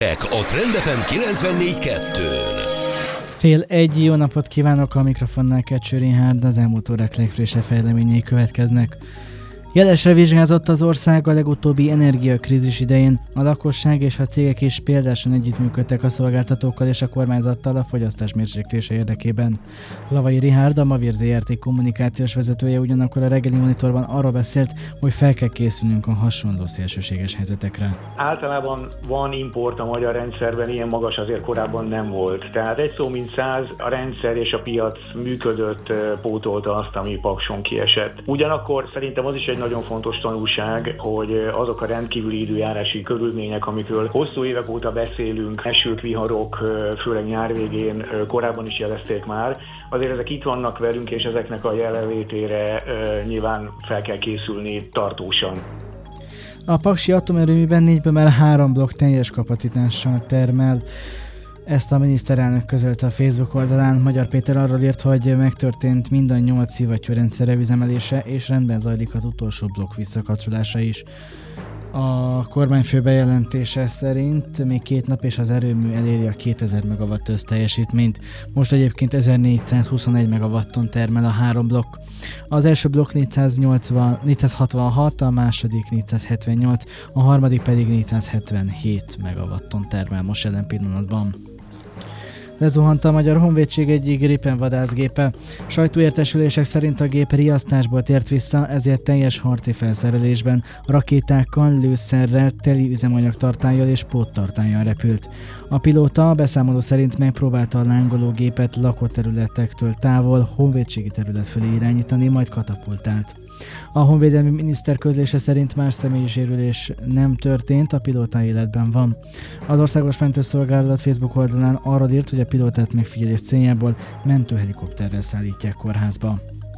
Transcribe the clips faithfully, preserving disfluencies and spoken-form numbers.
A Trend ef em kilencvennégy kettőn. Fél egy, jó napot kívánok, a mikrofonnál Kecső Richárd, az elmúlt órák legfrissebb fejleményei következnek. Jelesre vizsgázott az ország a legutóbbi energiakrízis idején. A lakosság és a cégek is példásan együttműködtek a szolgáltatókkal és a kormányzattal a fogyasztás mérséklése érdekében. Lavai Richárd, a Mavír zé er té kommunikációs vezetője ugyanakkor a reggeli monitorban arról beszélt, hogy fel kell készülnünk a hasonló szélsőséges helyzetekre. Általában van import a magyar rendszerben, ilyen magas azért korábban nem volt. Tehát egy szó mint száz, a rendszer és a piac működött, pótolta azt, ami Pakson kiesett. Ugyanakkor szerintem az is egy nagyon fontos tanulság, hogy azok a rendkívüli időjárási körülmények, amikről hosszú évek óta beszélünk, esők, viharok, főleg nyár végén, korábban is jelezték már, azért ezek itt vannak velünk, és ezeknek a jelenlétére nyilván fel kell készülni tartósan. A paksi atomerőműben négyből már három blokk teljes kapacitással termel. Ezt a miniszterelnök közölte a Facebook oldalán. Magyar Péter arról írt, hogy megtörtént mind a nyolc szivattyúrendszere üzemelése, és rendben zajlik az utolsó blokk visszakapcsolása is. A kormányfő bejelentése szerint még két nap és az erőmű eléri a kétezer megawatt összteljesítményt. Most egyébként ezernégyszázhuszonegy megawatton termel a három blokk. Az első blokk négyszázhatvanhat, a második négyszázhetvennyolc, a harmadik pedig négyszázhetvenhét megawatton termel most jelen pillanatban. Lezuhant a Magyar Honvédség egyik Gripen vadászgépe. Sajtóértesülések szerint a gép riasztásból tért vissza, ezért teljes harci felszerelésben, rakétákkal, lőszerrel, teli üzemanyagtartállyal és póttartállyal repült. A pilóta a beszámoló szerint megpróbálta a lángoló gépet lakóterületektől távol, honvédségi terület felé irányítani, majd katapultált. A honvédelmi miniszter közlése szerint más személyi sérülés nem történt, a pilóta életben van. Az Országos Mentőszolgálat Facebook oldalán arra írt, hogy a pilótát megfigyelés céljából mentőhelikopterrel szállítják kórházba.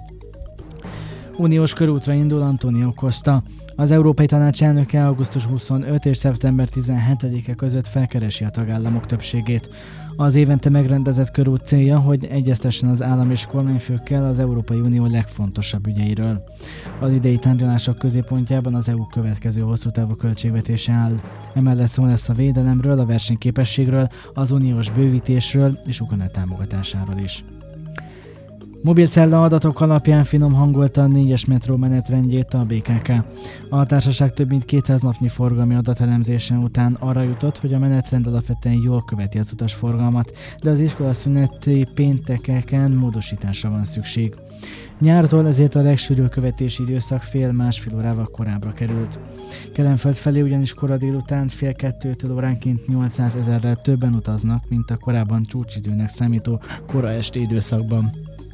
Uniós körútra indul Antonio Costa. Az Európai Tanács elnöke augusztus huszonötödike és szeptember tizenhetedike között felkeresi a tagállamok többségét. Az évente megrendezett körút célja, hogy egyeztessen az állam és kormányfőkkel az Európai Unió legfontosabb ügyeiről. Az idei tárgyalások középpontjában az é u következő hosszú távú költségvetése áll. Emellett szó lesz a védelemről, a versenyképességről, az uniós bővítésről és Ukrajna támogatásáról is. Mobilcella adatok alapján finom hangolta a négyes metró menetrendjét a bé ká ká. A társaság több mint kétszáz napnyi forgalmi adatelemzése után arra jutott, hogy a menetrend alapvetően jól követi az utasforgalmat, de az iskolaszüneti péntekeken módosításra van szükség. Nyártól ezért a legsűrűbb követési időszak fél-másfél órával korábbra került. Kelenföld felé ugyanis kora délután fél kettőtől óránként nyolcszázezerrel többen utaznak, mint a korábban csúcsidőnek számító kora esti időszakban.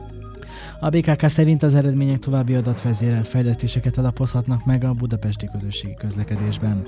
A bé ká ká szerint az eredmények további adatvezérelt fejlesztéseket alapozhatnak meg a budapesti közösségi közlekedésben.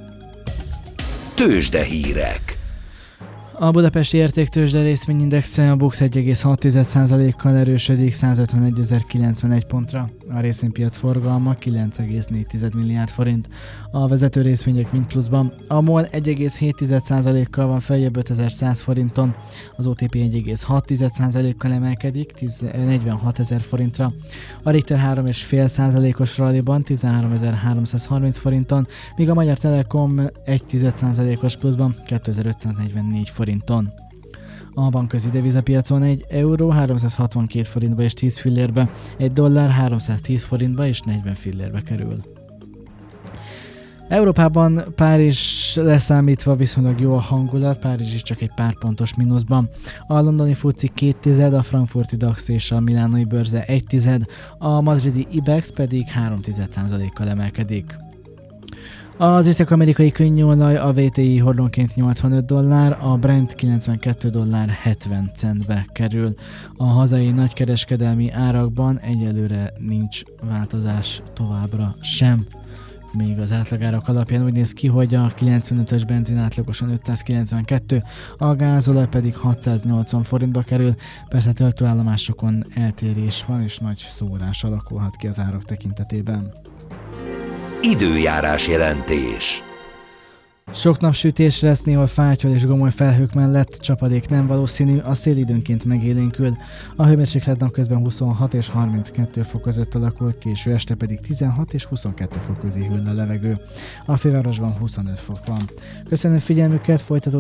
Tőzsdehírek. A budapesti értéktőzsde részvényindexe a BUX egy egész hat százalékkal erősödik százötvenegyezer-kilencvenegy pontra. A részvénypiac forgalma kilenc egész négy milliárd forint. A vezető részvények mind pluszban. A MOL egy egész hét százalékkal van feljebb ötezer-száz forinton. Az o té pé egy egész hat százalékkal emelkedik negyvenhatezer forintra. A Richter három egész öt százalékos ralliban tizenháromezer-háromszázharminc forinton, míg a Magyar Telekom egy százalékos pluszban kétezer-ötszáznegyvennégy forinton. A bankközi devizapiacon egy euró háromszázhatvankét forintba és tíz fillérbe, egy dollár háromszáztíz forintba és negyven fillérbe kerül. Európában Párizs leszámítva viszonylag jó a hangulat, Párizs is csak egy pár pontos mínuszban. A londoni fuci két tized, a frankfurti DAX és a milánói bőrze egy tized, a madridi ibex pedig három tized százalékkal emelkedik. Az észak-amerikai könnyűolaj a vé té i hordonként nyolcvanöt dollár, a Brent kilencvenkettő dollár hetven centbe kerül. A hazai nagykereskedelmi árakban egyelőre nincs változás továbbra sem. Még az átlagárak alapján úgy néz ki, hogy a kilencvenötös benzin átlagosan ötszázkilencvenkettő, a gázolaj pedig hatszáznyolcvan forintba kerül. Persze töltőállomásokon eltérés van, és nagy szórás alakulhat ki az árak tekintetében. Időjárás jelentés. Sok napsütés lesz, néhol fátyol és gomoly felhők mellett, csapadék nem valószínű, a szél időnként megélénkül. A hőmérséklet napközben huszonhat és harminckettő fok között alakul, késő este pedig tizenhat és huszonkettő fok közé hűl a levegő. A fővárosban huszonöt fok van. Köszönöm figyelmüket, folytatódik